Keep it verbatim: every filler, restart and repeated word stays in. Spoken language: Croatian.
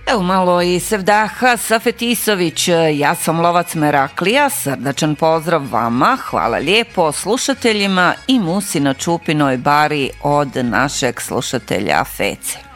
Evo malo i Sevdaha Safetisović, ja sam Lovac Meraklija, srdačan pozdrav vama, hvala lijepo slušateljima i musi na Čupinoj bari od našeg slušatelja Fece.